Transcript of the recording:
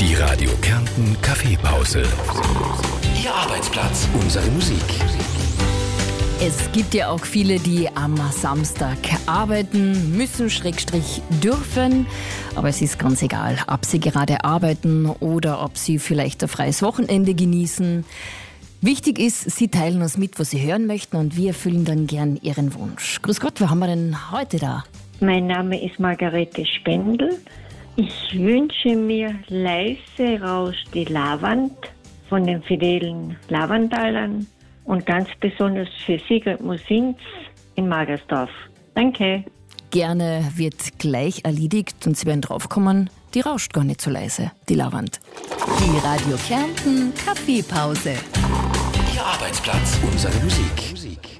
Die Radio Kärnten Kaffeepause. Ihr Arbeitsplatz, unsere Musik. Es gibt ja auch viele, die am Samstag arbeiten müssen, /dürfen. Aber es ist ganz egal, ob sie gerade arbeiten oder ob sie vielleicht ein freies Wochenende genießen. Wichtig ist, Sie teilen uns mit, was Sie hören möchten, und wir erfüllen dann gern Ihren Wunsch. Grüß Gott, wer haben wir denn heute da? Mein Name ist Margarete Spendl. Ich wünsche mir leise rauscht die Lavand von den fidelen Lavandalern und ganz besonders für Sigrid Musins in Magersdorf. Danke. Gerne, wird gleich erledigt und Sie werden draufkommen, die rauscht gar nicht so leise, die Lavand. Die Radio Kärnten Kaffeepause. Ihr Arbeitsplatz, unsere Musik.